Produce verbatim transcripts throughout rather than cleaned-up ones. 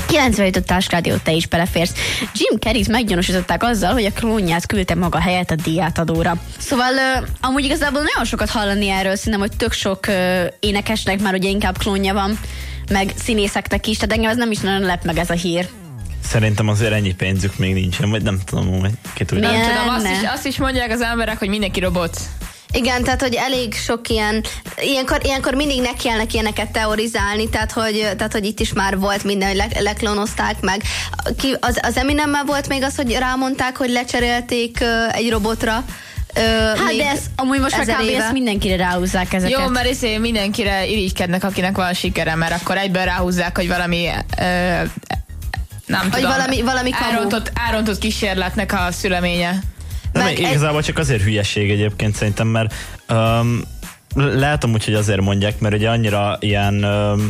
kilencvenöt Társrádió, te is beleférsz. Jim Carreyt meggyanúsították azzal, hogy a klónját küldte maga helyett a díjátadóra. Szóval uh, amúgy igazából nagyon sokat hallani erről, szerintem, hogy tök sok uh, énekesnek már ugye inkább klónja van, meg színészeknek is, tehát engem ez nem is nagyon lep meg ez a hír. Szerintem azért ennyi pénzük még nincsen, vagy nem tudom, hogy ki tudja. Nem tudom, azt is, azt is mondják az emberek, hogy mindenki robot. Igen, tehát, hogy elég sok ilyen, ilyenkor, ilyenkor mindig nekielnek ilyeneket teorizálni, tehát hogy, tehát, hogy itt is már volt minden, hogy le, leklonozták meg. Ki, az, az Eminemmel volt még az, hogy rámondták, hogy lecserélték uh, egy robotra. Uh, hát de ez, amúgy most már kb. Ezt mindenkire ráhúzzák ezeket. Jó, mert ezért mindenkire irigykednek, akinek van sikere, mert akkor egyből ráhúzzák, hogy valami uh, nem hogy tudom, valami, valami árontott, árontott kísérletnek a szüleménye. Nem, igazából csak azért hülyeség egyébként szerintem, mert um, lehet amúgy, hogy azért mondják, mert ugye annyira ilyen, um,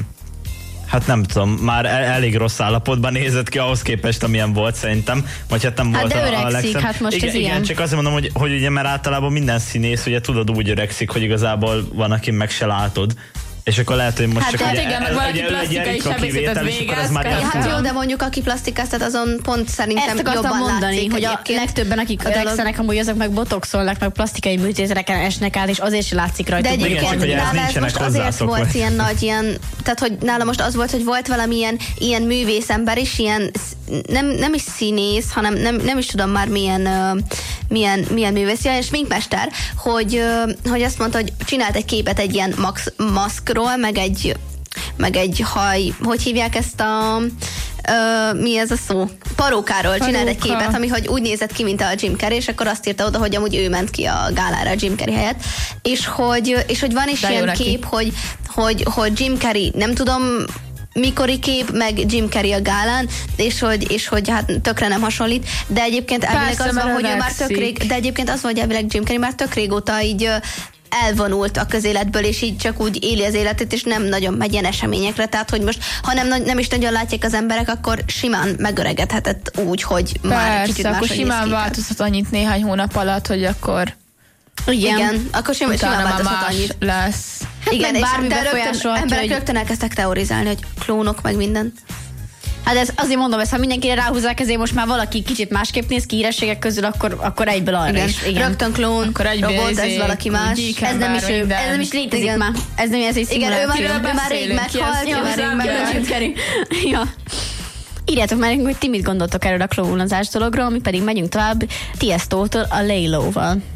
hát nem tudom, már el, elég rossz állapotban nézett ki ahhoz képest, amilyen volt szerintem, vagy hát nem hát volt de a, öregszik, a legszebb. Hát most igen, ez igen, ilyen. csak azért mondom, hogy, hogy ugye, mert általában minden színész, ugye tudod, úgy öregszik, hogy igazából van, akin meg se látod. És akkor lehet, hogy most hát csak hát ugye, igen, meg valaki plastikai sebészetet végez. Hát jó, de mondjuk aki plastikáztat, azon pont szerintem ezt jobban mondani, látszik hogy a egyébként. legtöbben, akik öregszenek, amúgy azok meg botoxolnak, meg plastikai műtéteken esnek át, és azért sem látszik rajta. De egyébként igen, nála ez most azért volt ilyen nagy, ilyen, tehát hogy nála most az volt, hogy volt valamilyen ilyen művészember is, ilyen nem, nem is színész, hanem nem, nem is tudom már milyen, uh, milyen, milyen művész, ilyen sminkmester, hogy, uh, hogy azt mondta, hogy csinált egy képet egy ilyen max, maszkról, meg egy meg egy haj, hogy hívják ezt a uh, mi ez a szó? Parókáról csinált egy képet, ami hogy úgy nézett ki, mint a Jim Carrey, és akkor azt írta oda, hogy amúgy ő ment ki a gálára a Jim Carrey helyett, és hogy, és hogy van is de ilyen kép, hogy, hogy, hogy Jim Carrey, nem tudom mikori kép, meg Jim Carrey a gálán, és hogy, és hogy hát tökre nem hasonlít, de egyébként elvileg az van, hogy ő már tök rég, de egyébként az van, hogy elvileg Jim Carrey már tök régóta így elvonult a közéletből, és így csak úgy éli az életét, és nem nagyon megy ilyen eseményekre, tehát hogy most, ha nem, nem is nagyon látják az emberek, akkor simán megöregedhetett úgy, hogy persze, már kicsit máshogy akkor simán változhat annyit néhány hónap alatt, hogy akkor igen, igen akkor simán, simán változhat annyit. Lesz. Hát igen, és bármi de rögtön, emberek hogy... rögtön elkezdtek teorizálni, hogy klónok, meg minden. Hát ez, azért mondom, ezt ha mindenkire ráhúzzák, ezért most már valaki kicsit másképp néz ki hírességek közül, akkor, akkor egyből arra igen. is. Igen. Rögtön klón, akkor robot, ez valaki más. Ez nem is ő, ez nem is létezik igen. már. Ez nem ez egy igen, ő már, ő már rég meghalt, ő már rég meghalt. Ja. Írjátok már, hogy ti mit gondoltok erről a klónozás dologról, mi pedig megyünk tovább Tiestótól a Lay Low-val.